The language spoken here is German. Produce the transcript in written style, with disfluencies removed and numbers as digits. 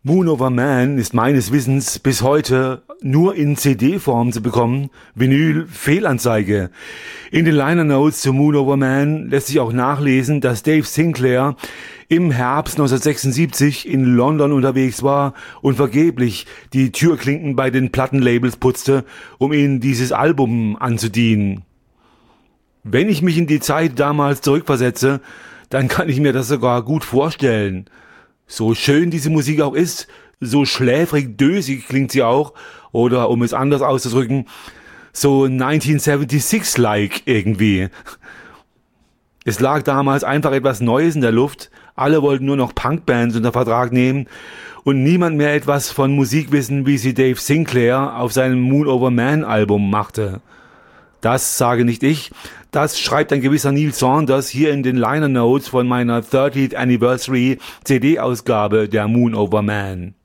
Moon Over Man ist meines Wissens bis heute nur in CD-Form zu bekommen. Vinyl Fehlanzeige. In den Liner Notes zu Moon Over Man lässt sich auch nachlesen, dass Dave Sinclair im Herbst 1976 in London unterwegs war und vergeblich die Türklinken bei den Plattenlabels putzte, um ihnen dieses Album anzudienen. Wenn ich mich in die Zeit damals zurückversetze, dann kann ich mir das sogar gut vorstellen. So schön diese Musik auch ist, so schläfrig dösig klingt sie auch, oder um es anders auszudrücken, so 1976-like irgendwie. Es lag damals einfach etwas Neues in der Luft, alle wollten nur noch Punkbands unter Vertrag nehmen und niemand mehr etwas von Musik wissen, wie sie Dave Sinclair auf seinem Moon Over Man Album machte. Das sage nicht ich, das schreibt ein gewisser Neil Saunders hier in den Liner Notes von meiner 30th Anniversary CD-Ausgabe der Moon Over Man.